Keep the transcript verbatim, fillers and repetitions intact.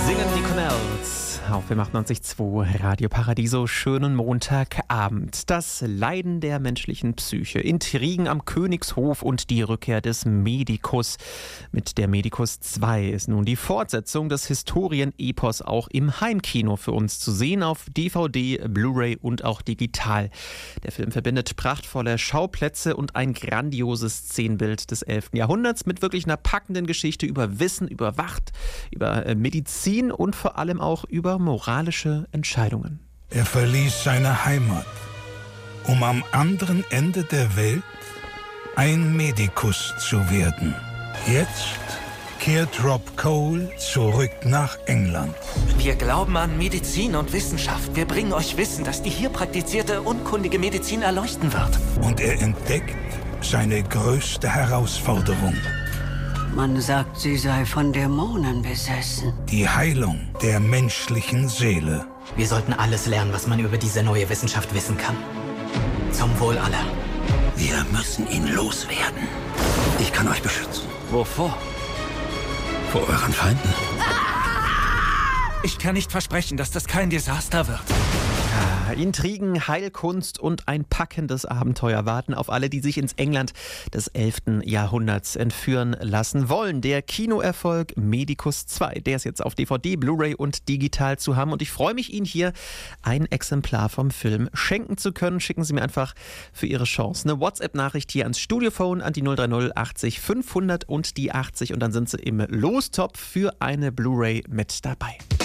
Singen die Cornells auf F M achtundneunzig Komma zwei Radio Paradiso. Schönen Montagabend. Das Leiden der menschlichen Psyche, Intrigen am Königshof und die Rückkehr des Medikus. Mit der Medikus zwei ist nun die Fortsetzung des Historienepos auch im Heimkino für uns zu sehen, auf D V D, Blu-ray und auch digital. Der Film verbindet prachtvolle Schauplätze und ein grandioses Szenenbild des elften Jahrhunderts mit wirklich einer packenden Geschichte über Wissen, über Wacht, über Medizin und vor allem auch über moralische Entscheidungen. Er verließ seine Heimat, um am anderen Ende der Welt ein Medikus zu werden. Jetzt kehrt Rob Cole zurück nach England. Wir glauben an Medizin und Wissenschaft. Wir bringen euch Wissen, das die hier praktizierte, unkundige Medizin erleuchten wird. Und er entdeckt seine größte Herausforderung. Man sagt, sie sei von Dämonen besessen. Die Heilung der menschlichen Seele. Wir sollten alles lernen, was man über diese neue Wissenschaft wissen kann. Zum Wohl aller. Wir müssen ihn loswerden. Ich kann euch beschützen. Wovor? Vor euren Feinden. Ich kann nicht versprechen, dass das kein Desaster wird. Intrigen, Heilkunst und ein packendes Abenteuer warten auf alle, die sich ins England des elften Jahrhunderts entführen lassen wollen. Der Kinoerfolg Medikus zwei, der ist jetzt auf D V D, Blu-ray und digital zu haben. Und ich freue mich, Ihnen hier ein Exemplar vom Film schenken zu können. Schicken Sie mir einfach für Ihre Chance eine WhatsApp-Nachricht hier ans Studiophone an die null drei null achtzig fünfhundert und die achtzig und dann sind Sie im Lostopf für eine Blu-ray mit dabei.